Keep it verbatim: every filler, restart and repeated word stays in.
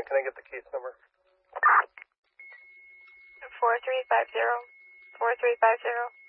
nine. Can I get the case number? four three five zero. four three five zero.